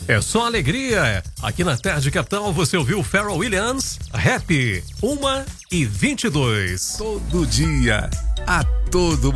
É só alegria. Aqui na Tarde Capital você ouviu Pharrell Williams, Happy, 1h22. Todo dia, a todo